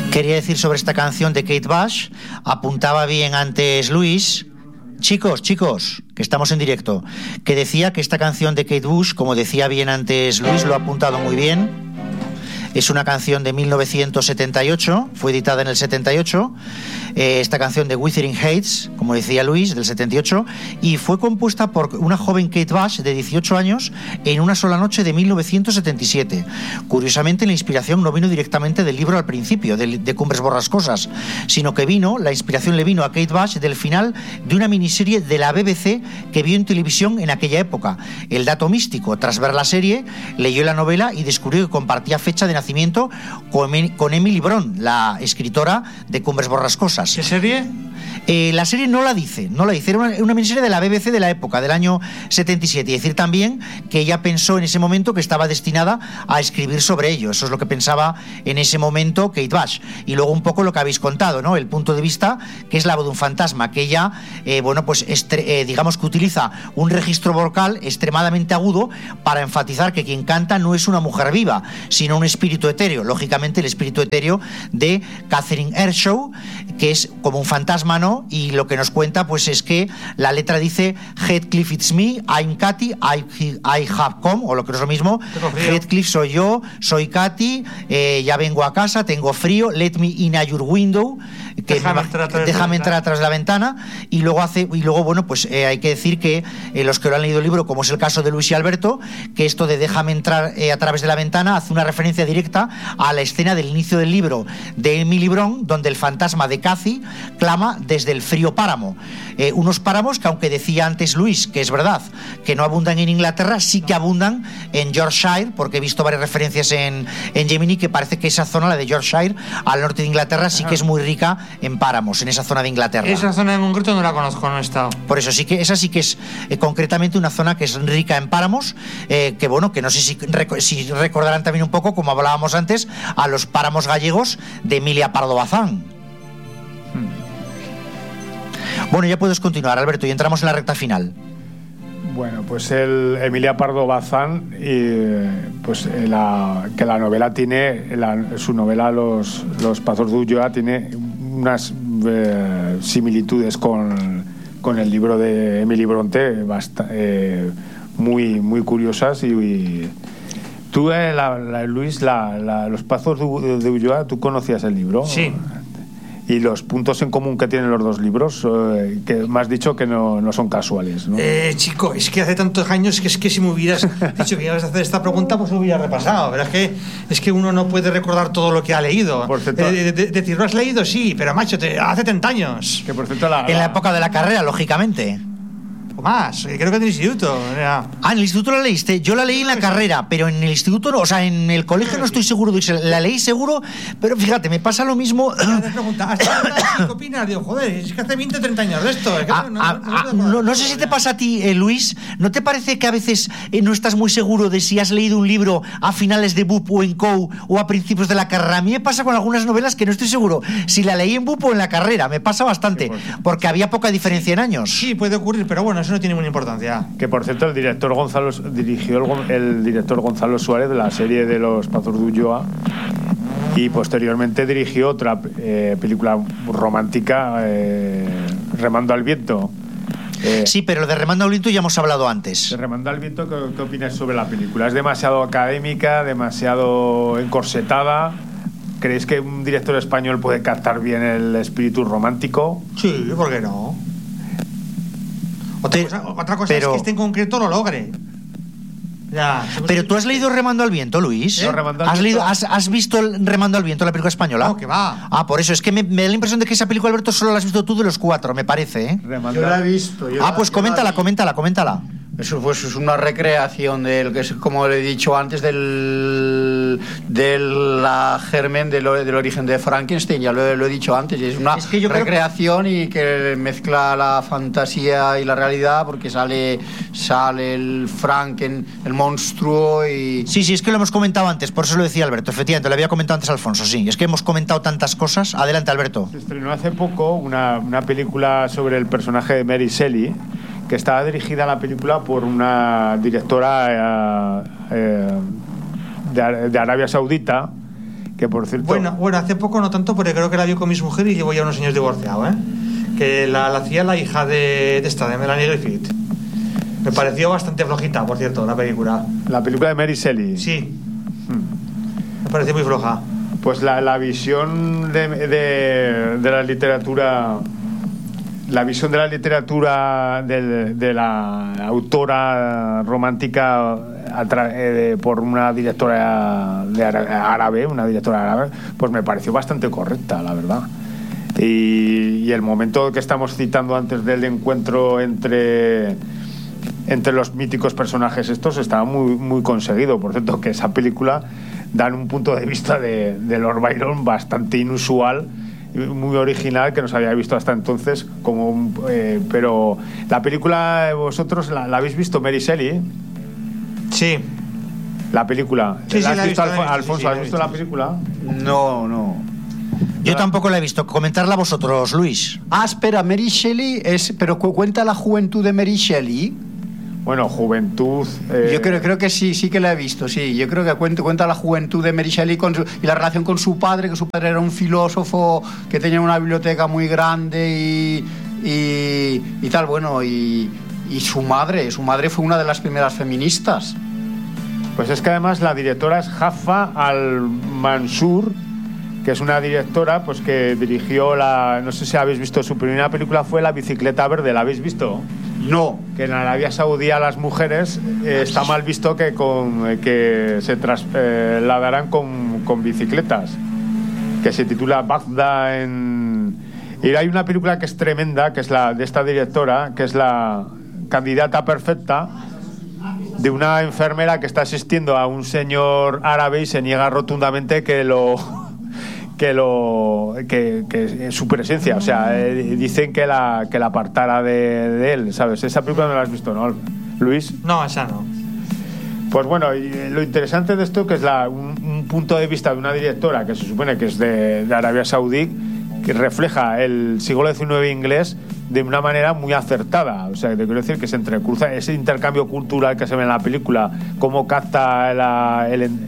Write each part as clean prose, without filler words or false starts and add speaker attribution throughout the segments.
Speaker 1: Quería decir sobre esta canción de Kate Bush, apuntaba bien antes Luis, chicos, que estamos en directo, que decía que esta canción de Kate Bush, como decía bien antes Luis, lo ha apuntado muy bien. Es una canción de 1978, fue editada en el 78, esta canción de Wuthering Heights, como decía Luis, del 78, y fue compuesta por una joven Kate Bush de 18 años en una sola noche de 1977. Curiosamente, la inspiración no vino directamente del libro al principio, de Cumbres Borrascosas, sino que la inspiración le vino a Kate Bush del final de una miniserie de la BBC que vio en televisión en aquella época. El dato místico: tras ver la serie, leyó la novela y descubrió que compartía fecha de nacimiento con Emily Bront, la escritora de Cumbres Borrascosas.
Speaker 2: ¿Qué serie?
Speaker 1: La serie no la dice, era una miniserie de la BBC de la época, del año 77, y decir también que ella pensó en ese momento que estaba destinada a escribir sobre ello. Eso es lo que pensaba en ese momento Kate Bush. Y luego un poco lo que habéis contado, ¿no? El punto de vista, que es la voz de un fantasma, que ella, digamos que utiliza un registro vocal extremadamente agudo para enfatizar que quien canta no es una mujer viva, sino un espíritu etéreo. Lógicamente el espíritu etéreo de Catherine Ershow, que es como un fantasma, ¿no? Y lo que nos cuenta pues es que la letra dice: Heathcliff it's me, I'm Katy, I have come, o lo que no es lo mismo, Heathcliff soy yo, soy Katy, ya vengo a casa, tengo frío, let me in at your window, que déjame entrar a través de la ventana. Y luego hay que decir que los que lo han leído el libro, como es el caso de Luis y Alberto, que esto de déjame entrar a través de la ventana hace una referencia directa a la escena del inicio del libro de Emily Bront, donde el fantasma de Cathy clama desde el frío páramo. Unos páramos que, aunque decía antes Luis que es verdad que no abundan en Inglaterra, sí que abundan en Yorkshire, porque he visto varias referencias en Gemini que parece que esa zona, la de Yorkshire, al norte de Inglaterra, sí que es muy rica en páramos, en esa zona de Inglaterra.
Speaker 2: Esa zona en concreto no la conozco, no he estado.
Speaker 1: Por eso esa sí que es concretamente una zona que es rica en páramos, que no sé si recordarán también un poco, como hablábamos antes, a los páramos gallegos de Emilia Pardo Bazán. Bueno, ya puedes continuar, Alberto, y entramos en la recta final.
Speaker 3: Bueno, pues Emilia Pardo Bazán, que la novela tiene, su novela Los Pazos de Ulloa tiene unas similitudes con el libro de Emily Bronte, muy curiosas. Y tú, Luis, Los Pazos de Ulloa, ¿tú conocías el libro?
Speaker 2: Sí.
Speaker 3: Y los puntos en común que tienen los dos libros, que me has dicho que no son casuales, ¿no?
Speaker 2: Chico, es que hace tantos años que si me hubieras dicho que ibas a hacer esta pregunta, pues lo hubiera repasado. Pero es que uno no puede recordar todo lo que ha leído.
Speaker 3: Por cierto,
Speaker 2: decir, ¿lo has leído? Sí, pero macho, hace 30 años.
Speaker 3: Que por cierto,
Speaker 1: en la época de la carrera, lógicamente.
Speaker 2: O más, creo que en el instituto.
Speaker 1: En el instituto la leíste. Yo la leí en la carrera, pero en el instituto no, o sea, en el colegio no estoy seguro. La leí seguro, pero fíjate, me pasa lo mismo.
Speaker 2: Te preguntas, ¿qué opinas? Digo, joder, es que hace 20 o 30 años de esto.
Speaker 1: No sé si te pasa a ti, Luis. ¿No te parece que a veces no estás muy seguro de si has leído un libro a finales de BUP o en COU o a principios de la carrera? A mí me pasa con algunas novelas que no estoy seguro si la leí en BUP o en la carrera. Me pasa bastante, porque había poca diferencia en años.
Speaker 2: Sí, puede ocurrir, pero bueno, eso no tiene ninguna importancia.
Speaker 3: Que por cierto, el director Gonzalo Suárez de la serie de Los Pazos de Ulloa, y posteriormente dirigió otra película romántica, Remando al viento.
Speaker 1: Sí, pero de Remando al viento ya hemos hablado antes.
Speaker 3: De Remando al viento, ¿qué opinas sobre la película? ¿Es demasiado académica, demasiado encorsetada? ¿Creéis que un director español puede captar bien el espíritu romántico?
Speaker 2: Sí, ¿por qué no? Otra cosa es que este en concreto lo logre.
Speaker 1: Pero tú has leído Remando al viento, Luis. ¿Has visto Remando al viento, la película española?
Speaker 2: No, que va.
Speaker 1: Por eso es que me da la impresión de que esa película, Alberto, solo la has visto tú de los cuatro, me parce,
Speaker 4: Yo la he visto.
Speaker 1: Pues coméntala.
Speaker 4: Eso pues es una recreación del que es, como le he dicho antes, del germen del origen de Frankenstein. Ya lo he dicho antes. Es una recreación y que mezcla la fantasía y la realidad, porque sale el el monstruo y...
Speaker 1: Sí, es que lo hemos comentado antes, por eso lo decía Alberto. Efectivamente, lo había comentado antes Alfonso. Sí, es que hemos comentado tantas cosas. Adelante, Alberto.
Speaker 3: Se estrenó hace poco una película sobre el personaje de Mary Shelley, que estaba dirigida la película por una directora de Arabia Saudita, que por cierto...
Speaker 2: Bueno, hace poco no tanto, porque creo que la vi con mi mujer y llevo ya unos años divorciado, ¿eh? Que la hacía la hija de Melanie Griffith. Me pareció bastante flojita, por cierto, la película.
Speaker 3: La película de Mary Shelley.
Speaker 2: Sí. Me pareció muy floja.
Speaker 3: Pues la visión de la literatura... La visión de la literatura de la autora romántica por una directora árabe, pues me pareció bastante correcta, la verdad. Y el momento que estamos citando antes del encuentro entre los míticos personajes estos estaba muy, muy conseguido. Por cierto, que esa película dan un punto de vista de Lord Byron bastante inusual, muy original, que no se había visto hasta entonces, pero la película, vosotros la habéis visto, Mary Shelley.
Speaker 2: Sí.
Speaker 3: La película.
Speaker 2: Sí,
Speaker 3: ¿La has visto,
Speaker 2: visto,
Speaker 3: Alfonso?
Speaker 2: sí,
Speaker 3: ¿Has visto la película?
Speaker 4: No.
Speaker 1: Yo tampoco la he visto. Comentarla vosotros, Luis.
Speaker 4: Espera, Mary Shelley pero cuenta la juventud de Mary Shelley.
Speaker 3: Bueno, juventud...
Speaker 4: Yo creo que sí que la he visto, sí. Yo creo que cuenta la juventud de Mary Shelley y la relación con su padre, que su padre era un filósofo que tenía una biblioteca muy grande y tal, bueno, y su madre fue una de las primeras feministas.
Speaker 3: Pues es que además la directora es Jaffa Al-Mansur, que es una directora pues que dirigió no sé si habéis visto, su primera película fue La bicicleta verde. ¿La habéis visto?
Speaker 4: No.
Speaker 3: Que en Arabia Saudí a las mujeres está mal visto que se trasladarán con bicicletas, que se titula Bagdad y hay una película que es tremenda, que es la de esta directora, que es La candidata perfecta, de una enfermera que está asistiendo a un señor árabe y se niega rotundamente que su presencia, o sea, dicen que la apartara de él, ¿sabes? Esa película no la has visto, ¿no, Luis?
Speaker 2: No, esa no.
Speaker 3: Pues bueno, y lo interesante de esto que es un punto de vista de una directora que se supone que es de Arabia Saudí, que refleja el siglo XIX inglés de una manera muy acertada. O sea, te quiero decir que se entrecruza ese intercambio cultural que se ve en la película, cómo capta la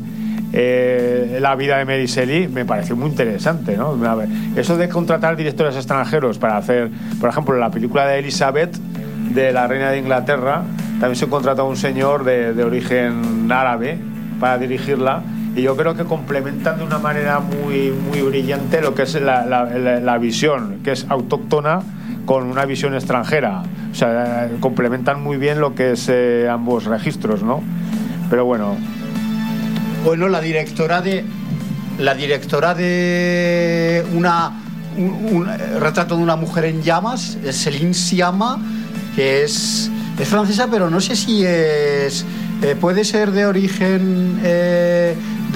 Speaker 3: vida de Mary Shelley, me pareció muy interesante, ¿no? Eso de contratar directores extranjeros para hacer, por ejemplo, la película de Elizabeth, de la reina de Inglaterra, también se contrató a un señor de origen árabe para dirigirla, y yo creo que complementan de una manera muy, muy brillante lo que es la visión, que es autóctona, con una visión extranjera. O sea, complementan muy bien lo que es ambos registros, ¿no? Pero bueno,
Speaker 4: la directora de un retrato de una mujer en llamas, Céline Sciamma, que es francesa, pero no sé si puede ser de origen de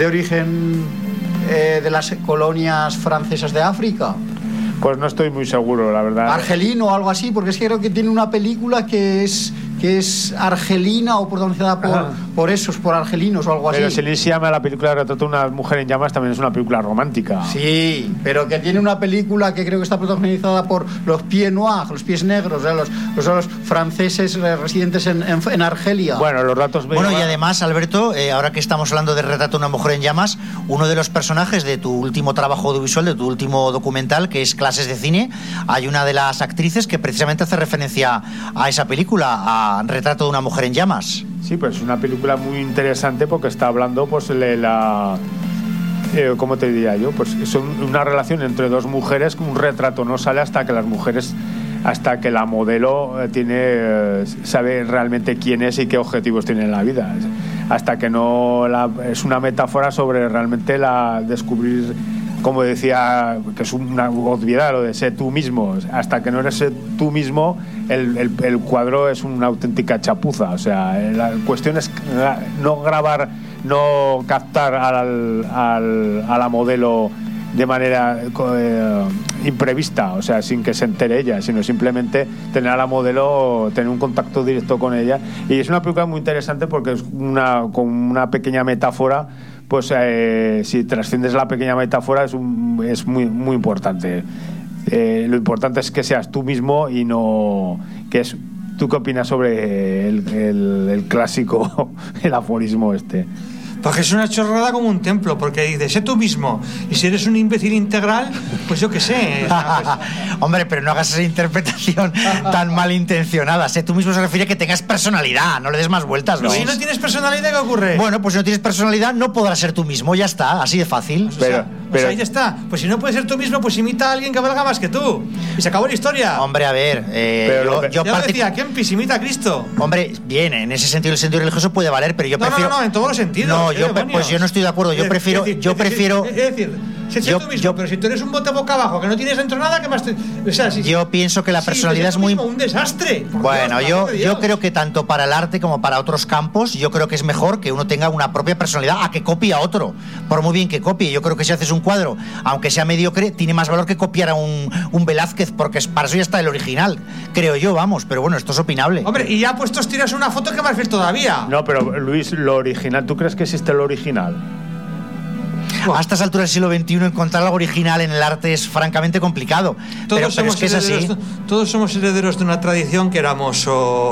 Speaker 4: las colonias francesas de África.
Speaker 3: pues no estoy muy seguro, la verdad.
Speaker 4: Argelino o algo así, porque es que creo que tiene una película que es argelina o pronunciada por argelinos o algo así.
Speaker 3: Pero Céline Sciamma, la película Retrato de una mujer en llamas, también es una película romántica.
Speaker 4: Sí, pero que tiene una película que creo que está protagonizada por los pieds noirs, los pies negros, los franceses residentes en Argelia.
Speaker 3: Bueno, los datos...
Speaker 1: Bueno, y además, Alberto, ahora que estamos hablando de Retrato de una mujer en llamas, uno de los personajes de tu último trabajo audiovisual, de tu último documental, que es Clases de Cine, hay una de las actrices que precisamente hace referencia a esa película, a Retrato de una mujer en llamas.
Speaker 3: Sí, pues es una película muy interesante porque está hablando, pues, ¿cómo te diría yo? Pues es una relación entre dos mujeres, un retrato no sale hasta que la modelo sabe realmente quién es y qué objetivos tiene en la vida. Hasta que es una metáfora sobre realmente descubrir, como decía, que es una obviedad lo de ser tú mismo. Hasta que no eres tú mismo, el cuadro es una auténtica chapuza. O sea, la cuestión es no captar a la modelo de manera imprevista, o sea, sin que se entere ella, sino simplemente tener a la modelo, tener un contacto directo con ella. Y es una película muy interesante porque es con una pequeña metáfora. Pues si trasciendes la pequeña metáfora es muy, muy importante. Lo importante es que seas tú mismo y no... ¿Tú qué opinas sobre el clásico, el aforismo este?
Speaker 2: Porque es una chorrada como un templo, porque dices, sé tú mismo, y si eres un imbécil integral, pues yo qué sé.
Speaker 1: Hombre, pero no hagas esa interpretación tan malintencionada. Sé tú mismo se refiere a que tengas personalidad, no le des más vueltas, ¿no?
Speaker 2: ¿Y si no tienes personalidad, qué ocurre?
Speaker 1: Bueno, pues si no tienes personalidad, no podrás ser tú mismo, ya está, así de fácil.
Speaker 2: O sea, ya está. Pues si no puedes ser tú mismo, pues imita a alguien que valga más que tú. Y se acabó la historia.
Speaker 1: Hombre, a ver,
Speaker 2: yo decía, Kempis imita a Cristo.
Speaker 1: Hombre, bien, en ese sentido el sentido religioso puede valer, pero yo prefiero...
Speaker 2: No, en todos los sentidos.
Speaker 1: No, pues yo no estoy de acuerdo, yo prefiero...
Speaker 2: Es decir, sé tú mismo, pero si tú eres un bote boca abajo, que no tienes dentro nada, ¿qué más te...? O sea,
Speaker 1: yo pienso que la personalidad es muy...
Speaker 2: un desastre.
Speaker 1: Bueno, yo creo que tanto para el arte como para otros campos, yo creo que es mejor que uno tenga una propia personalidad a que copie a otro, por muy bien que copie. Yo creo que si haces un cuadro, aunque sea mediocre, tiene más valor que copiar a un Velázquez, porque para eso ya está el original, creo yo, vamos, pero bueno, esto es opinable.
Speaker 2: Hombre, y ya puestos tiras una foto que más ves todavía.
Speaker 3: No, pero Luis, lo original, ¿tú crees que existe lo original?
Speaker 1: A estas alturas del siglo XXI encontrar algo original en el arte es francamente complicado. Pero es que es así.
Speaker 2: Todos somos herederos de una tradición, queramos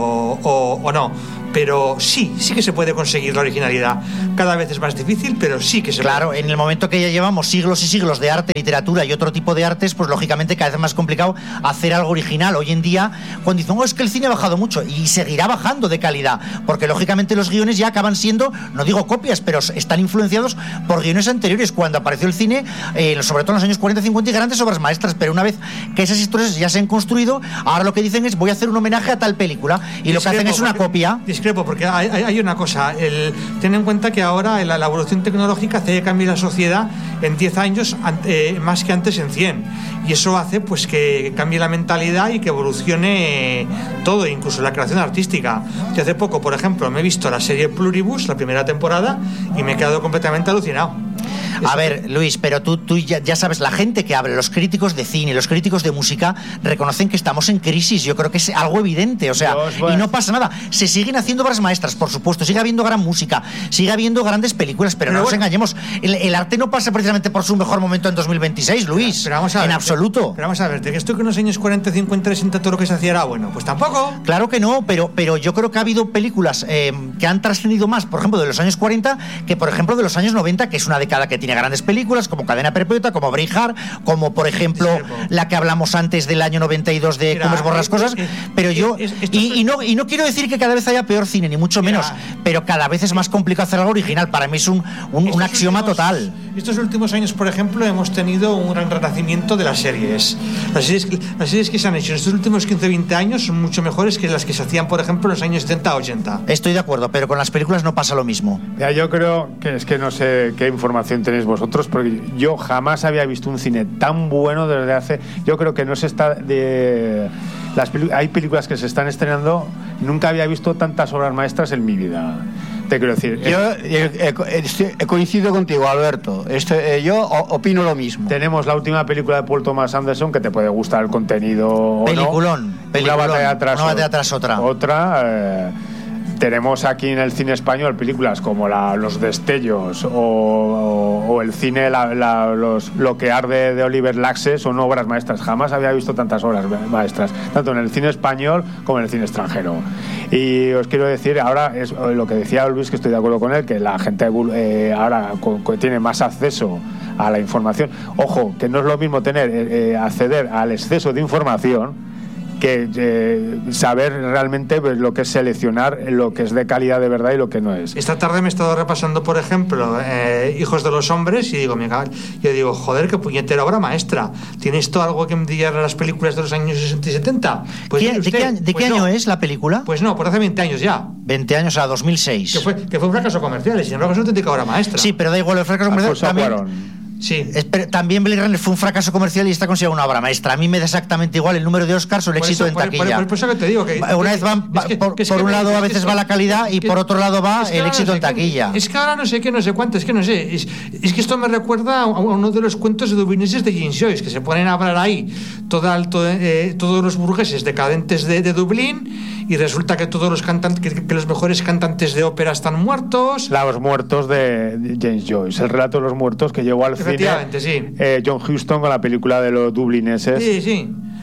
Speaker 2: o no. Pero sí que se puede conseguir la originalidad. Cada vez es más difícil, pero sí que se puede.
Speaker 1: Claro, en el momento que ya llevamos siglos y siglos de arte, literatura y otro tipo de artes, pues lógicamente cada vez es más complicado hacer algo original. Hoy en día, cuando dicen, es que el cine ha bajado mucho, y seguirá bajando de calidad, porque lógicamente los guiones ya acaban siendo, no digo copias, pero están influenciados por guiones anteriores. Cuando apareció el cine, sobre todo en los años 40 y 50, y grandes obras maestras, pero una vez que esas historias ya se han construido, ahora lo que dicen es, voy a hacer un homenaje a tal película, y lo que hacen es una copia.
Speaker 2: Discrepo, porque hay una cosa, ten en cuenta que ahora la evolución tecnológica hace que cambie la sociedad en 10 años más que antes en 100, y eso hace pues que cambie la mentalidad y que evolucione todo, incluso la creación artística. Yo hace poco, por ejemplo, me he visto la serie Pluribus, la primera temporada, y me he quedado completamente alucinado.
Speaker 1: A ver, Luis, pero tú ya sabes, la gente que habla, los críticos de cine, los críticos de música, reconocen que estamos en crisis. Yo creo que es algo evidente, o sea, y no pasa nada. Se siguen haciendo obras maestras, por supuesto, sigue habiendo gran música, sigue habiendo grandes películas, pero no nos engañemos, el arte no pasa precisamente por su mejor momento en 2026, Luis, pero vamos a ver, en absoluto.
Speaker 2: Pero vamos a ver, ¿de que esto que en los años 40, 50, 60 todo lo que se hacía era bueno? Pues tampoco.
Speaker 1: Claro que no, pero yo creo que ha habido películas que han trascendido más, por ejemplo, de los años 40, que por ejemplo de los años 90, que es una década que tiene grandes películas, como Cadena Perpetua, como Braveheart, como por ejemplo la que hablamos antes del año 92 de Cómo es borrascosas, pero yo no quiero decir que cada vez haya peor cine, ni mucho menos, pero cada vez es más complicado hacer algo original. Para mí es un axioma total.
Speaker 2: Estos últimos años, por ejemplo, hemos tenido un gran renacimiento de las series. Las series que se han hecho en estos últimos 15-20 años son mucho mejores que las que se hacían, por ejemplo, en los años 70-80.
Speaker 1: Estoy de acuerdo, pero con las películas no pasa lo mismo.
Speaker 3: Ya, yo creo que es que no sé qué información tenéis vosotros, porque yo jamás había visto un cine tan bueno desde hace... Yo creo que no se está... hay películas que se están estrenando, nunca había visto tantas obras maestras en mi vida. Te quiero decir...
Speaker 4: Yo coincido contigo, Alberto. Yo opino lo mismo.
Speaker 3: Tenemos la última película de Paul Thomas Anderson, que te puede gustar el contenido.
Speaker 1: Peliculón.
Speaker 3: Una batalla
Speaker 1: tras otra.
Speaker 3: Tenemos aquí en el cine español películas como Los Destellos o el cine Lo que arde de Oliver Laxe, son obras maestras. Jamás había visto tantas obras maestras, tanto en el cine español como en el cine extranjero. Y os quiero decir, ahora es lo que decía Luis, que estoy de acuerdo con él, que la gente ahora tiene más acceso a la información. Ojo, que no es lo mismo acceder al exceso de información que saber realmente lo que es seleccionar lo que es de calidad de verdad y lo que no es.
Speaker 2: Esta tarde me he estado repasando, por ejemplo, Hijos de los Hombres, y digo, joder, qué puñetera obra maestra. ¿Tiene esto algo que envidiar a las películas de los años 60 y 70? Pues
Speaker 1: ¿De qué año es la película?
Speaker 2: Pues no, por hace 20 años ya.
Speaker 1: 20 años, a 2006.
Speaker 2: Que fue un fracaso comercial, y sin embargo es una auténtica obra maestra.
Speaker 1: Sí, pero da igual, el fracaso comercial también...
Speaker 2: Sí.
Speaker 1: También Blade Runner fue un fracaso comercial y está considerado una obra maestra. A mí me da exactamente igual el número de Oscars o el éxito en taquilla.
Speaker 2: Por eso que te digo que
Speaker 1: una vez van por un lado a veces va la calidad y por otro lado va el éxito en taquilla.
Speaker 2: Es que ahora no sé qué, no sé cuánto, es que no sé. Es que esto me recuerda a uno de los cuentos de dublineses de James Joyce, que se ponen a hablar ahí todos los burgueses decadentes de Dublín, y resulta que todos los cantantes, que los mejores cantantes de ópera están muertos.
Speaker 3: Los muertos de James Joyce, el relato de los muertos que llegó al cine.
Speaker 2: Sí.
Speaker 3: John Huston con la película de los dublineses.
Speaker 2: Sí.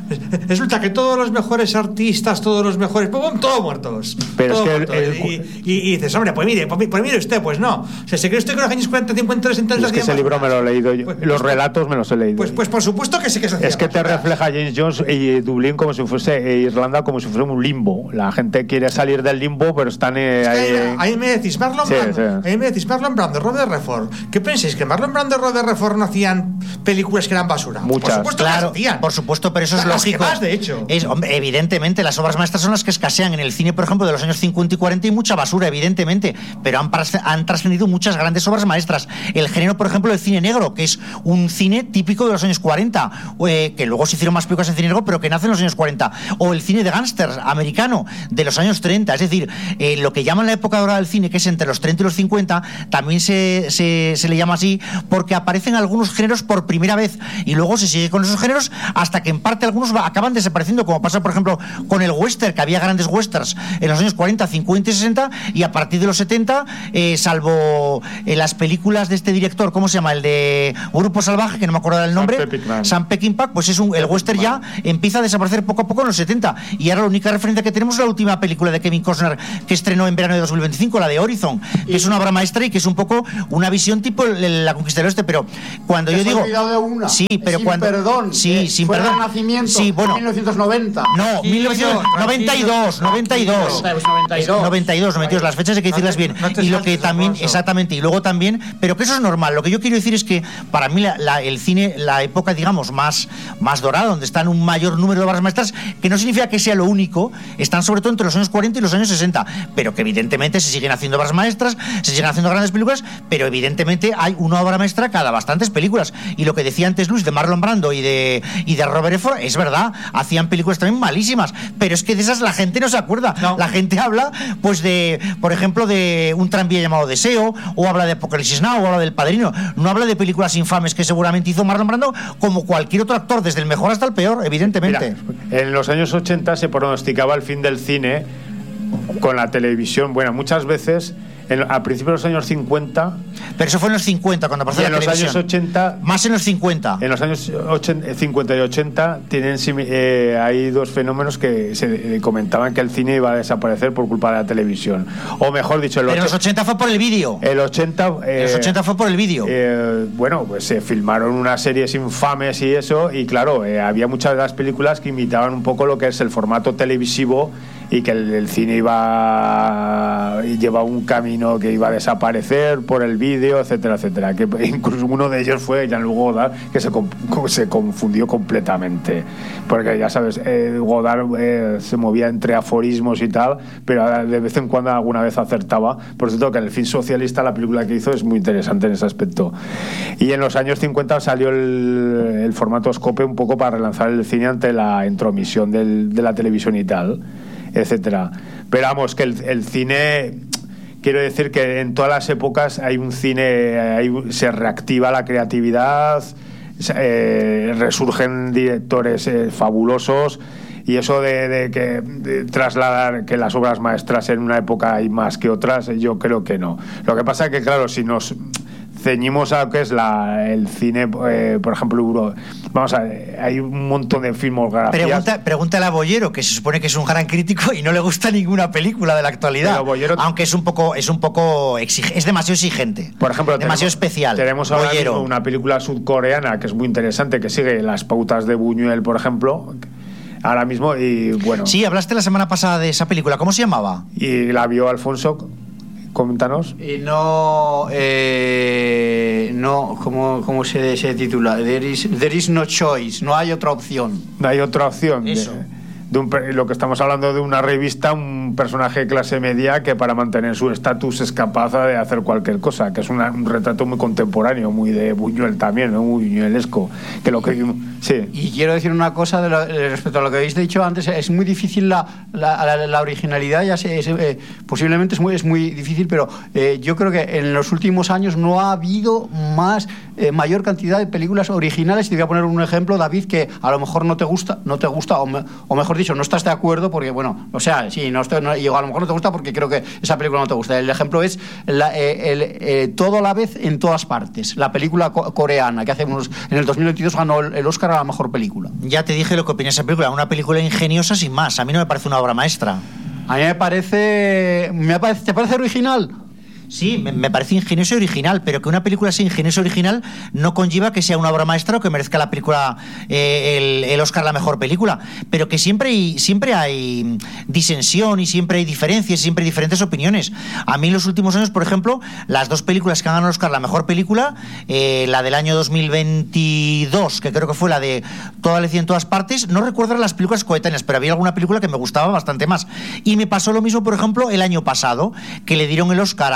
Speaker 2: Resulta que todos los mejores artistas, todos los mejores, todos muertos.
Speaker 3: Pero
Speaker 2: todos
Speaker 3: es que
Speaker 2: muertos. Y dices, hombre, pues mire usted, pues no. O sea, ¿se cree usted que en los años 40, 50, 60
Speaker 3: es que ese libro me lo he leído yo. Los relatos me los he leído.
Speaker 2: Pues por supuesto que sí que se hacía.
Speaker 3: Es que te refleja James Jones y Dublín como si fuese Irlanda, como si fuese un limbo. La gente quiere salir del limbo, pero están
Speaker 2: ahí me decís Marlon Brando.
Speaker 3: Sí.
Speaker 2: Ahí me decís Marlon Brando, Robert Redford. ¿Qué pensáis? ¿Que Marlon Brando y Robert Redford no hacían películas que eran basura?
Speaker 3: Muchas.
Speaker 2: Por supuesto,
Speaker 1: claro,
Speaker 2: que hacían.
Speaker 1: por supuesto, pero eso es lógico.
Speaker 2: Más, de hecho.
Speaker 1: Hombre, evidentemente, las obras maestras son las que escasean en el cine, por ejemplo, de los años 50 y 40, y mucha basura, evidentemente, pero han trascendido muchas grandes obras maestras. El género, por ejemplo, del cine negro, que es un cine típico de los años 40, que luego se hicieron más películas en cine negro, pero que nace en los años 40. O el cine de gángsters americano de los años 30. Es decir, lo que llaman la época dorada del cine, que es entre los 30 y los 50, también se le llama así porque aparecen algunos géneros por primera vez y luego se sigue con esos géneros hasta que en parte algunos acaban desapareciendo, como pasa, por ejemplo, con el western, que había grandes westerns en los años 40, 50 y 60, y a partir de los 70, salvo las películas de este director, ¿cómo se llama? El de Grupo Salvaje, que no me acuerdo del nombre, Sam Peckinpah, pues el western ya empieza a desaparecer poco a poco en los 70, y ahora la única referencia que tenemos es la última película de Kevin Costner que estrenó en verano de 2025, la de Horizon, que es una obra maestra y que es un poco una visión tipo La Conquista del Oeste, pero cuando yo digo...
Speaker 4: De una.
Speaker 1: Sí, pero
Speaker 4: sin
Speaker 1: cuando...
Speaker 4: Perdón.
Speaker 1: Sí, sin
Speaker 4: fue
Speaker 1: perdón.
Speaker 4: El Renacimiento,
Speaker 1: sí, bueno,
Speaker 4: 1990.
Speaker 1: No, 1992, 92, las fechas hay que decirlas bien. Y lo que también, exactamente, y luego también, pero que eso es normal. Lo que yo quiero decir es que para mí el cine, la época, digamos, más dorada, donde están un mayor número de obras maestras, que no significa que sea lo único, están sobre todo entre los años 40 y los años 60, pero que evidentemente se siguen haciendo obras maestras, se siguen haciendo grandes películas, pero evidentemente hay una obra maestra cada bastantes películas. Y lo que decía antes Luis de Marlon Brando y de Robert Redford, es verdad, hacían películas también malísimas, pero es que de esas la gente no se acuerda. No. La gente habla, pues, por ejemplo, de Un tranvía llamado Deseo, o habla de Apocalipsis Now, o habla del Padrino. No habla de películas infames que seguramente hizo Marlon Brando, como cualquier otro actor, desde el mejor hasta el peor, evidentemente.
Speaker 3: Mira, en los años 80 se pronosticaba el fin del cine con la televisión. Bueno, muchas veces a principios de los años 50.
Speaker 1: Pero eso fue en los 50, cuando apareció la televisión.
Speaker 3: En los años 80.
Speaker 1: Más en los 50.
Speaker 3: En los años 50 y 80 hay dos fenómenos que se comentaban que el cine iba a desaparecer por culpa de la televisión. O mejor dicho,
Speaker 1: pero en los 80 fue por el vídeo.
Speaker 3: En los 80
Speaker 1: fue por el vídeo.
Speaker 3: Bueno, pues se filmaron unas series infames y eso, y claro, había muchas de las películas que imitaban un poco lo que es el formato televisivo, y que el cine lleva un camino que iba a desaparecer por el vídeo, etcétera, etcétera. Que incluso uno de ellos fue Jean-Luc Godard, que se confundió completamente, porque ya sabes, Godard se movía entre aforismos y tal, pero de vez en cuando alguna vez acertaba. Por cierto, que en El fin socialista, la película que hizo, es muy interesante en ese aspecto. Y en los años 50 salió el formato Scope un poco para relanzar el cine ante la intromisión de la televisión y tal, etcétera. Pero vamos, que el cine, quiero decir que en todas las épocas hay un cine, se reactiva la creatividad, resurgen directores fabulosos, y eso de trasladar que las obras maestras en una época hay más que otras, yo creo que no. Lo que pasa es que, claro, si nos ceñimos a lo que es el cine, por ejemplo, vamos a ver, hay un montón de filmografías.
Speaker 1: Pregúntale a Bollero, que se supone que es un gran crítico y no le gusta ninguna película de la actualidad. Bollero, aunque es un poco es demasiado exigente.
Speaker 3: Por ejemplo,
Speaker 1: demasiado especial.
Speaker 3: Tenemos ahora mismo una película sudcoreana que es muy interesante, que sigue las pautas de Buñuel, por ejemplo, ahora mismo, y bueno.
Speaker 1: Sí, hablaste la semana pasada de esa película, ¿cómo se llamaba?
Speaker 3: Y la vio Alfonso. Coméntanos.
Speaker 4: No, ¿cómo se titula? There is no choice, no hay otra opción.
Speaker 3: No hay otra opción.
Speaker 1: Eso.
Speaker 3: Lo que estamos hablando de una revista, un personaje de clase media que para mantener su estatus es capaz de hacer cualquier cosa, que es un retrato muy contemporáneo, muy de Buñuel también, ¿no? Muy buñuelesco, que lo que sí.
Speaker 4: Y quiero decir una cosa respecto a lo que habéis dicho antes. Es muy difícil la originalidad, ya sé, posiblemente es muy difícil, pero yo creo que en los últimos años no ha habido mayor cantidad de películas originales. Y te voy a poner un ejemplo, David, que a lo mejor no te gusta, o mejor dicho, no estás de acuerdo, porque bueno, o sea, sí, no estoy y a lo mejor no te gusta porque creo que esa película no te gusta. El ejemplo es Todo a la vez en todas partes, la película coreana que hace en el 2022 ganó el Oscar a la mejor película.
Speaker 1: Ya te dije lo que opina esa película, una película ingeniosa sin más. A mí no me parece una obra maestra.
Speaker 4: A mí me parece ¿te parece original?
Speaker 1: Sí, me parece ingenioso y original, pero que una película sea ingeniosa y original no conlleva que sea una obra maestra o que merezca la película el Oscar a la mejor película, pero que siempre hay disensión y siempre hay diferencias, siempre hay diferentes opiniones. A mí en los últimos años, por ejemplo, las dos películas que han ganado el Oscar a la mejor película, la del año 2022, que creo que fue la de Toda la Lección en todas partes, no recuerdo las películas coetáneas, pero había alguna película que me gustaba bastante más. Y me pasó lo mismo, por ejemplo, el año pasado, que le dieron el Oscar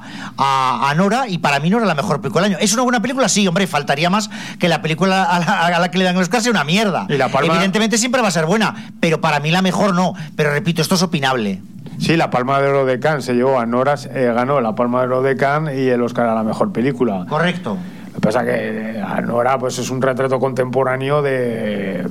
Speaker 1: a Nora, y para mí no era la mejor película del año. ¿Es una buena película? Sí, hombre, faltaría más que la película a la que le dan el Oscar sea una mierda.
Speaker 3: ¿Y La Palma?
Speaker 1: Evidentemente siempre va a ser buena, pero para mí la mejor no. Pero repito, esto es opinable.
Speaker 3: Sí, la Palma de Oro de Cannes se llevó a Nora, ganó la Palma de Oro de Cannes y el Oscar a la mejor película.
Speaker 1: Correcto.
Speaker 3: Lo que pasa que a Nora pues es un retrato contemporáneo de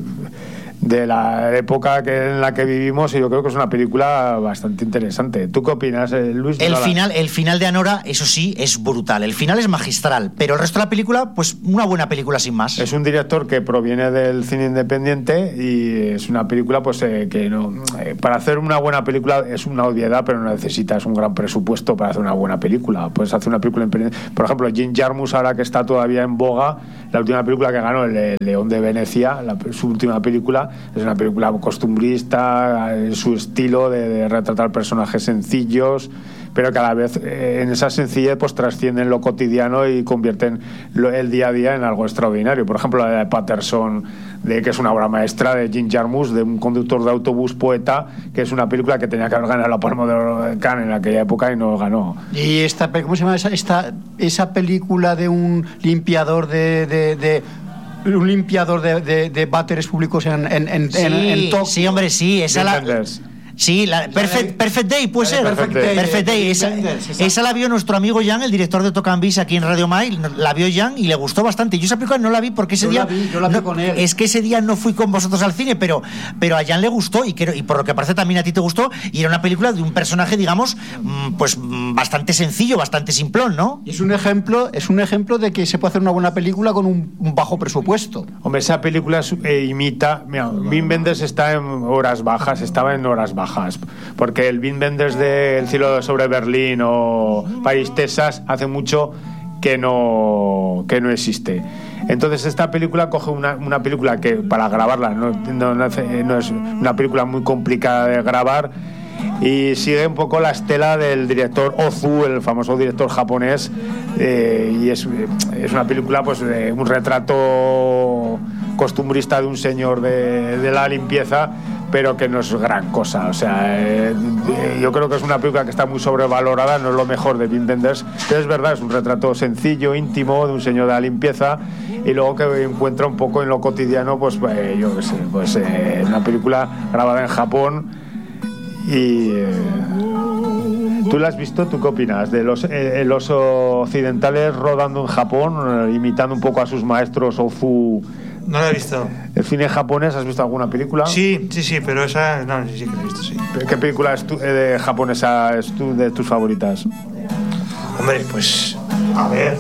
Speaker 3: la época en la que vivimos, y yo creo que es una película bastante interesante. ¿Tú qué opinas, Luis?
Speaker 1: El final de Anora, eso sí, es brutal. El final es magistral, pero el resto de la película, pues una buena película sin más.
Speaker 3: Es un director que proviene del cine independiente y es una película pues que no, para hacer una buena película es una obviedad, pero no necesitas un gran presupuesto para hacer una buena película. Puedes hacer una película independiente. Por ejemplo, Jim Jarmusch, ahora que está todavía en boga, la última película que ganó, el León de Venecia, su última película, es una película costumbrista, su estilo de retratar personajes sencillos, pero que a la vez en esa sencillez pues trascienden lo cotidiano y convierten el día a día en algo extraordinario. Por ejemplo, la de Patterson, que es una obra maestra de Jim Jarmusch, de un conductor de autobús poeta, que es una película que tenía que haber ganado la Palma de Oro de Cannes en aquella época y no ganó.
Speaker 4: ¿Y cómo se llama esa película de un limpiador de váteres públicos en Tokio?
Speaker 1: Sí, hombre, sí, esa Sí, Perfect Day, puede ser. Perfect Day. Esa la vio nuestro amigo Jan, el director de Tocan Bis aquí en Radio Mile. La vio Jan y le gustó bastante. Yo esa película no la vi porque ese día.
Speaker 4: Yo la vi con él.
Speaker 1: Es que ese día no fui con vosotros al cine, pero a Jan le gustó y por lo que parece también a ti te gustó. Y era una película de un personaje, digamos, pues bastante sencillo, bastante simplón, ¿no?
Speaker 4: Es un ejemplo de que se puede hacer una buena película con un bajo presupuesto.
Speaker 3: Hombre, esa película imita. Mira, Wim Wenders estaba en horas bajas, porque el Wim Wenders de El cielo sobre Berlín o París, Texas, hace mucho que no existe. Entonces esta película coge una película que para grabarla no es una película muy complicada de grabar, y sigue un poco la estela del director Ozu, el famoso director japonés, y es una película pues de un retrato costumbrista de un señor de la limpieza, pero que no es gran cosa. O sea, yo creo que es una película que está muy sobrevalorada, no es lo mejor de Wim Wenders, pero es verdad, es un retrato sencillo, íntimo, de un señor de la limpieza, y luego que encuentra un poco en lo cotidiano, pues yo qué sé, pues una película grabada en Japón. Y ¿tú la has visto? ¿Tú qué opinas de los occidentales rodando en Japón, imitando un poco a sus maestros Ozu?
Speaker 2: No la he visto.
Speaker 3: ¿El cine japonés? ¿Has visto alguna película?
Speaker 2: Sí, pero esa... No, sí que la he visto, sí.
Speaker 3: ¿Qué película japonesa es de tus favoritas?
Speaker 2: Hombre, pues... A ver...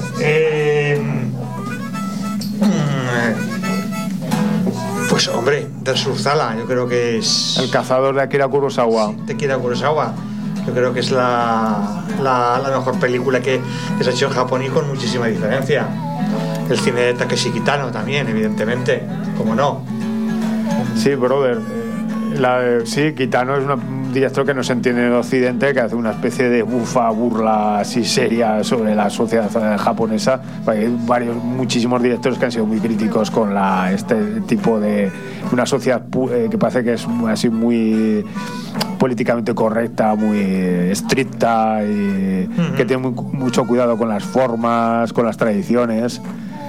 Speaker 2: Pues, hombre, del Surzala, yo creo que es...
Speaker 3: El cazador de Akira Kurosawa.
Speaker 2: De Akira Kurosawa. Yo creo que es la mejor película que se ha hecho en Japón, y con muchísima diferencia. El cine de Takeshi Kitano también, evidentemente, ¿cómo no?
Speaker 3: Sí, brother. Sí, Kitano es un director que no se entiende en Occidente, que hace una especie de burla así seria sobre la sociedad japonesa. Hay muchísimos directores que han sido muy críticos con este tipo de una sociedad que parece que es así muy políticamente correcta, muy estricta, y que tiene mucho cuidado con las formas, con las tradiciones.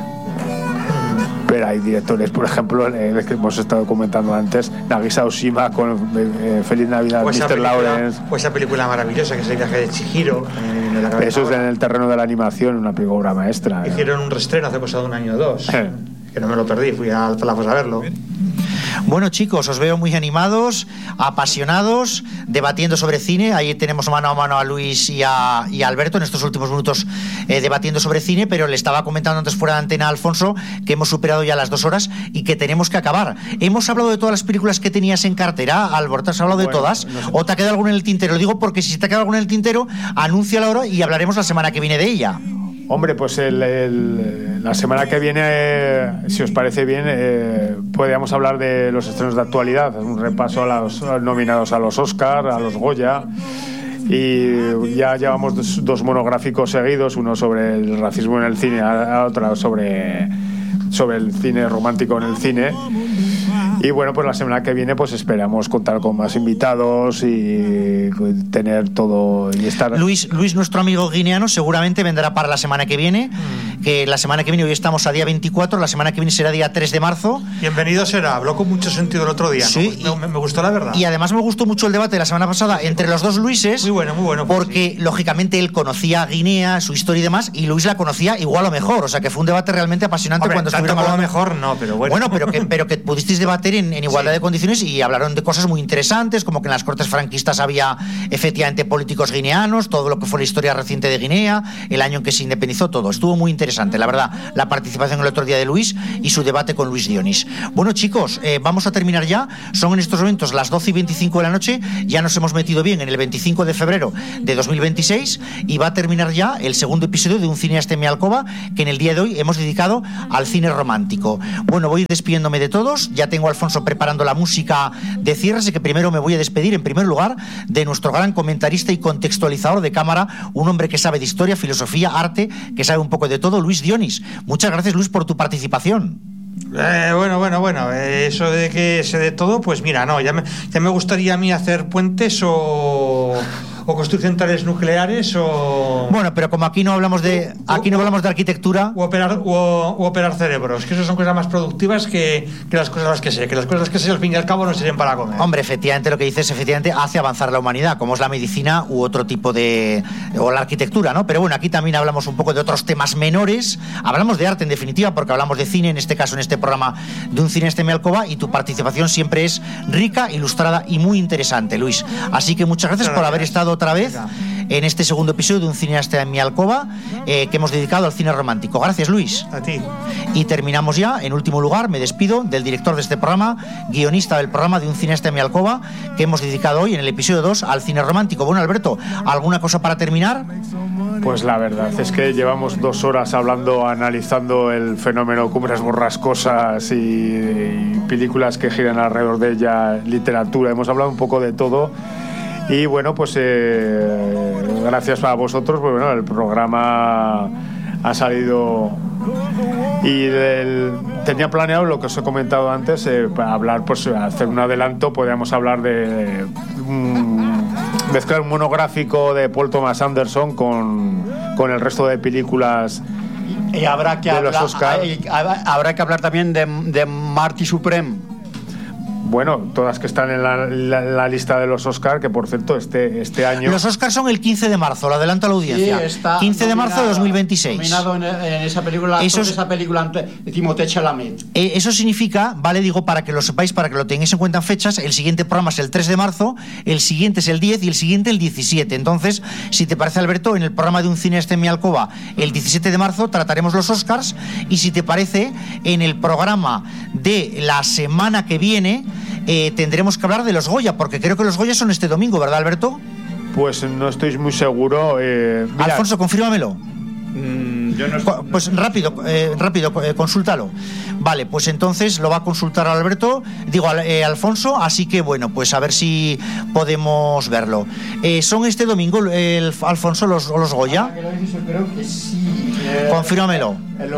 Speaker 3: Pero hay directores, por ejemplo, que hemos estado comentando antes, Nagisa Oshima con Feliz Navidad, Mr. Lawrence.
Speaker 2: O esa película maravillosa que es El viaje de Chihiro.
Speaker 3: Eso es en el terreno de la animación, una obra maestra.
Speaker 2: Hicieron un reestreno hace pasado un año o dos. Que no me lo perdí, fui al Palafos a verlo.
Speaker 1: Bueno, chicos, os veo muy animados, apasionados, debatiendo sobre cine. Ahí tenemos mano a mano a Luis y a Alberto en estos últimos minutos debatiendo sobre cine, pero le estaba comentando antes fuera de antena a Alfonso que hemos superado ya las 2 horas y que tenemos que acabar. ¿Hemos hablado de todas las películas que tenías en cartera, Alberto? ¿Has hablado de todas? ¿O te ha quedado alguna en el tintero? Lo digo porque si te ha quedado alguna en el tintero, anúnciala ahora y hablaremos la semana que viene de ella.
Speaker 3: Hombre, pues la semana que viene, si os parece bien, podríamos hablar de los estrenos de actualidad, un repaso a los nominados a los Oscar, a los Goya, y ya llevamos 2 monográficos seguidos, uno sobre el racismo en el cine, otro sobre el cine romántico en el cine. Y bueno, pues la semana que viene pues esperamos contar con más invitados y tener todo y estar...
Speaker 1: Luis, nuestro amigo guineano, seguramente vendrá para la semana que viene, que la semana que viene, hoy estamos a día 24, la semana que viene será día 3 de marzo.
Speaker 2: Bienvenido será, habló con mucho sentido el otro día,
Speaker 1: sí,
Speaker 2: ¿no? Me gustó la verdad.
Speaker 1: Y además me gustó mucho el debate de la semana pasada entre los 2 Luises.
Speaker 2: Muy bueno.
Speaker 1: Porque lógicamente él conocía a Guinea, su historia y demás, y Luis la conocía igual o mejor, o sea que fue un debate realmente apasionante.
Speaker 2: Hombre,
Speaker 1: cuando estuvieron
Speaker 2: hablando
Speaker 1: mejor,
Speaker 2: no, pero bueno.
Speaker 1: Bueno, pero que pudisteis debatir en igualdad de condiciones y hablaron de cosas muy interesantes, como que en las cortes franquistas había efectivamente políticos guineanos, todo lo que fue la historia reciente de Guinea, el año en que se independizó, todo. Estuvo muy interesante, la verdad, la participación el otro día de Luis y su debate con Luis Dionís. Bueno, chicos, vamos a terminar ya. Son en estos momentos las 12:25 de la noche. Ya nos hemos metido bien en el 25 de febrero de 2026 y va a terminar ya el segundo episodio de Un cineasta en mi alcoba, que en el día de hoy hemos dedicado al cine romántico. Bueno, voy despidiéndome de todos. Ya tengo a Alfonso preparando la música de cierre, así que primero me voy a despedir en primer lugar de nuestro gran comentarista y contextualizador de cámara, un hombre que sabe de historia, filosofía, arte, que sabe un poco de todo, Luis Dionís. Muchas gracias, Luis, por tu participación.
Speaker 2: Bueno, eso de que sé de todo, pues mira, no, ya me gustaría a mí hacer puentes o construir centrales nucleares o...
Speaker 1: Bueno, pero como aquí no hablamos de arquitectura...
Speaker 2: O operar cerebros, que eso son cosas más productivas que las cosas que sé. Que las cosas que sé al fin y al cabo no sirven para comer.
Speaker 1: Hombre, efectivamente, lo que dices, efectivamente, hace avanzar la humanidad, como es la medicina u otro tipo de... o la arquitectura, ¿no? Pero bueno, aquí también hablamos un poco de otros temas menores. Hablamos de arte, en definitiva, porque hablamos de cine, en este caso, en este programa de Un cineasta en mi alcoba, y tu participación siempre es rica, ilustrada y muy interesante, Luis. Así que muchas gracias por haber estado otra vez en este segundo episodio de Un cineasta en mi alcoba, que hemos dedicado al cine romántico. Gracias, Luis.
Speaker 2: A ti.
Speaker 1: Y terminamos ya. En último lugar, me despido del director de este programa, guionista del programa de Un cineasta en mi alcoba, que hemos dedicado hoy en el episodio 2 al cine romántico. Bueno, Alberto, ¿alguna cosa para terminar?
Speaker 3: Pues la verdad es que llevamos 2 horas analizando el fenómeno Cumbres Borrascosas y películas que giran alrededor de ella, literatura. Hemos hablado un poco de todo. Y bueno, pues gracias a vosotros, pues bueno, el programa ha salido y tenía planeado lo que os he comentado antes, para hablar, pues hacer un adelanto, podríamos hablar de mezclar un monográfico de Paul Thomas Anderson con el resto de películas.
Speaker 4: Y habrá que
Speaker 3: los Oscar.
Speaker 4: Habrá que hablar también de Marty Supreme.
Speaker 3: Bueno, todas que están en la lista de los Oscar, que por cierto este año...
Speaker 1: Los Oscar son el 15 de marzo, lo adelanto a la audiencia.
Speaker 4: Sí, está
Speaker 1: 15 de marzo de 2026.
Speaker 4: Nominado en esa película, esa película de Timothée Chalamet.
Speaker 1: Eso significa, vale, digo, para que lo sepáis, para que lo tengáis en cuenta en fechas, el siguiente programa es el 3 de marzo, el siguiente es el 10 y el siguiente el 17. Entonces, si te parece, Alberto, en el programa de Un cineasta en mi alcoba, el 17 de marzo trataremos los Oscars, y si te parece, en el programa de la semana que viene tendremos que hablar de los Goya, porque creo que los Goya son este domingo, ¿verdad, Alberto?
Speaker 3: Pues no estoy muy seguro.
Speaker 1: Alfonso, confírmamelo.
Speaker 4: Yo no
Speaker 1: pues rápido, consúltalo. Vale, pues entonces lo va a consultar Alfonso, así que bueno, pues a ver si podemos verlo. ¿Son este domingo, Alfonso, los Goya?
Speaker 4: Creo que sí.
Speaker 1: Confírmamelo.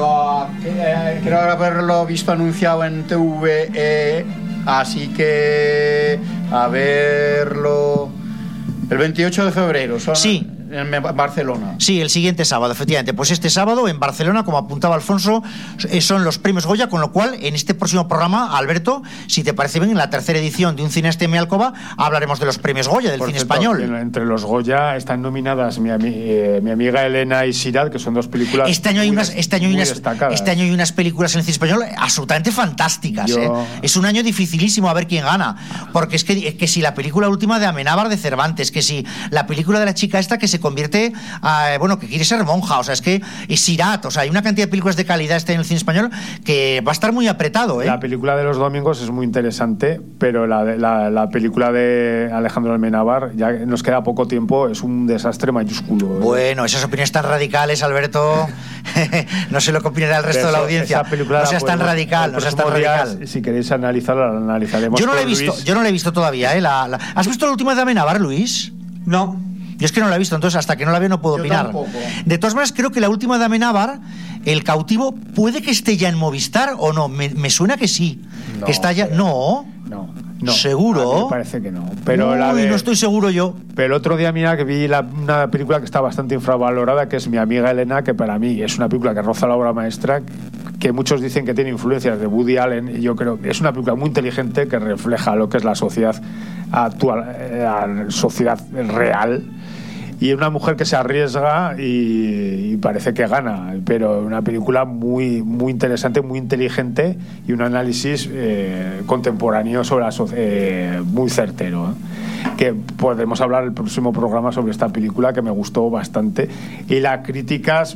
Speaker 4: Creo haberlo visto anunciado en TVE, así que a verlo... El 28 de febrero.
Speaker 1: Sí,
Speaker 4: En Barcelona.
Speaker 1: Sí, el siguiente sábado, efectivamente. Pues este sábado en Barcelona, como apuntaba Alfonso, son los premios Goya, con lo cual en este próximo programa, Alberto, si te parece bien, en la tercera edición de Un cineasta en mi alcoba, hablaremos de los premios Goya del cine español.
Speaker 3: Entre los Goya están nominadas mi amiga Elena y Sirad, que son dos películas
Speaker 1: este año hay
Speaker 3: destacadas.
Speaker 1: Este año hay unas películas en el cine español absolutamente fantásticas. Es un año dificilísimo a ver quién gana, porque es que si la película última de Amenábar de Cervantes, que si la película de la chica esta que se convierte que quiere ser monja, o sea, es que es Sirat, o sea, hay una cantidad de películas de calidad en el cine español que va a estar muy apretado.
Speaker 3: La película de los domingos es muy interesante, pero la película de Alejandro Amenábar, ya nos queda poco tiempo, es un desastre mayúsculo.
Speaker 1: Bueno, esas opiniones tan radicales, Alberto, no sé lo que opinará el resto de la audiencia. No seas tan radical, no seas tan radical.
Speaker 3: Si queréis analizarla, la analizaremos.
Speaker 1: Yo no la he visto todavía. ¿Has visto la última de Amenábar, Luis?
Speaker 2: No.
Speaker 1: Yo es que no la he visto, entonces hasta que no la veo no puedo opinar.
Speaker 4: Tampoco.
Speaker 1: De todas maneras, creo que la última de Amenábar, El cautivo, puede que esté ya en Movistar o no. Me suena que sí.
Speaker 3: No,
Speaker 1: que está ya.
Speaker 3: No.
Speaker 1: ¿Seguro?
Speaker 3: A mí me parece que no. Pero
Speaker 1: no estoy seguro yo.
Speaker 3: Pero el otro día, mira, que vi una película que está bastante infravalorada, que es Mi amiga Elena, que para mí es una película que roza la obra maestra, que muchos dicen que tiene influencias de Woody Allen, y yo creo que es una película muy inteligente que refleja lo que es la sociedad actual, la sociedad real, y una mujer que se arriesga y parece que gana, pero una película muy, muy interesante, muy inteligente, y un análisis contemporáneo sobre la sociedad muy certero, que podemos hablar el próximo programa sobre esta película, que me gustó bastante, y las críticas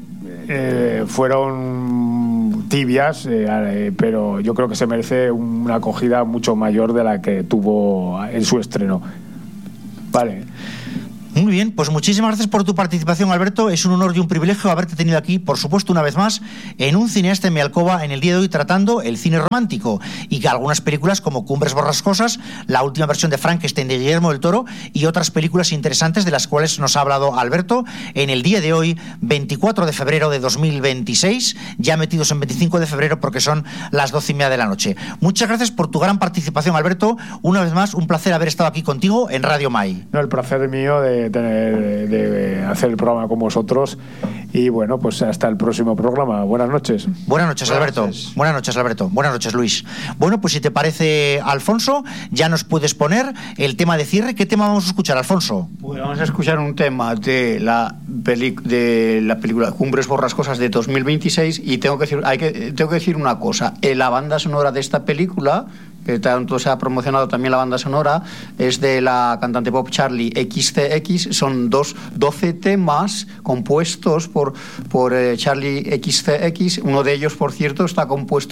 Speaker 3: fueron tibias, pero yo creo que se merece una acogida mucho mayor de la que tuvo en su estreno. Vale.
Speaker 1: Muy bien, pues muchísimas gracias por tu participación, Alberto. Es un honor y un privilegio haberte tenido aquí, por supuesto, una vez más, en Un cineasta en mi alcoba, en el día de hoy, tratando el cine romántico, y que algunas películas como Cumbres borrascosas, la última versión de Frankenstein de Guillermo del Toro, y otras películas interesantes de las cuales nos ha hablado Alberto en el día de hoy, 24 de febrero de 2026, ya metidos en 25 de febrero porque son las 12:30 de la noche. Muchas gracias por tu gran participación, Alberto. Una vez más, un placer haber estado aquí contigo en Radio Mai.
Speaker 3: No, el placer es mío de hacer el programa con vosotros, y bueno, pues hasta el próximo programa. Buenas noches.
Speaker 1: Buenas noches, Alberto. Buenas noches, Alberto. Buenas noches, Luis. Bueno, pues si te parece, Alfonso, ya nos puedes poner el tema de cierre. ¿Qué tema vamos a escuchar, Alfonso?
Speaker 4: Pues vamos a escuchar un tema de la película Cumbres borrascosas de 2026, y tengo que decir una cosa. La banda sonora de esta película, que tanto se ha promocionado también la banda sonora, es de la cantante pop Charli XCX. Son 12 temas compuestos por Charli XCX. Uno de ellos, por cierto, el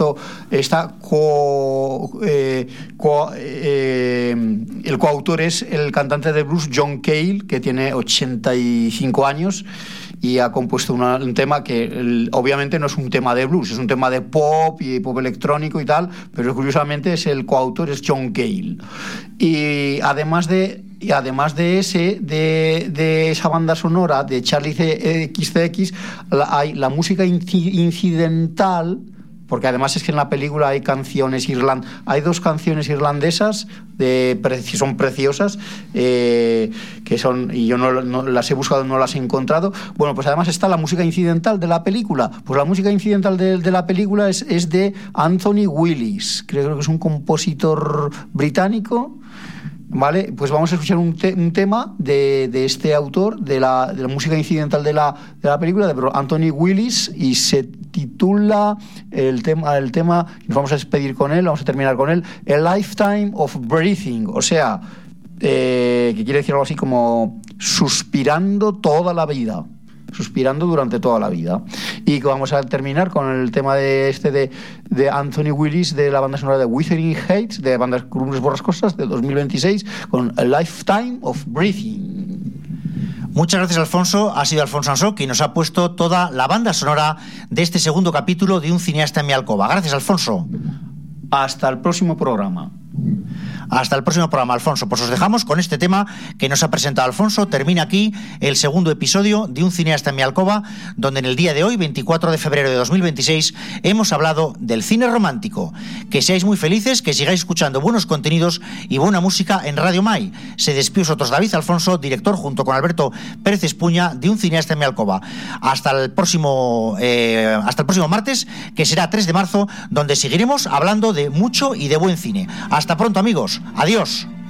Speaker 4: coautor es el cantante de blues John Cale, que tiene 85 años, y ha compuesto un tema que obviamente no es un tema de blues, es un tema de pop y pop electrónico y tal, pero curiosamente el coautor es John Cale. Y además de esa banda sonora de Charli XCX, hay la música incidental, porque además es que en la película hay hay 2 canciones irlandesas son preciosas, que son, y yo no las he buscado, no las he encontrado. Bueno, pues además está la música incidental de la película. Pues la música incidental de la película es de Anthony Willis, creo que es un compositor británico. Vale, pues vamos a escuchar un tema de este autor, de la música incidental de la película, de Anthony Willis, y se titula el tema, nos vamos a despedir con él, vamos a terminar con él, A Lifetime of Breathing, o sea, que quiere decir algo así como suspirando toda la vida. Suspirando durante toda la vida. Y vamos a terminar con el tema de Anthony Willis, de la banda sonora de Wuthering Heights, de bandas Cumbres borrascosas de 2026, con A Lifetime of Breathing.
Speaker 1: Muchas gracias, Alfonso. Ha sido Alfonso Ansó quien nos ha puesto toda la banda sonora de este segundo capítulo de Un cineasta en mi alcoba. Gracias, Alfonso.
Speaker 4: Hasta el próximo programa.
Speaker 1: Hasta el próximo programa, Alfonso. Pues os dejamos con este tema que nos ha presentado Alfonso. Termina aquí el segundo episodio de Un cineasta en mi alcoba, donde en el día de hoy, 24 de febrero de 2026, hemos hablado del cine romántico. Que seáis muy felices, que sigáis escuchando buenos contenidos y buena música en Radio Mai. Se despide vosotros David Alfonso, director junto con Alberto Pérez Espuña de Un cineasta en mi alcoba. Hasta el próximo martes, que será 3 de marzo, donde seguiremos hablando de mucho y de buen cine. Hasta pronto, amigos. Adiós.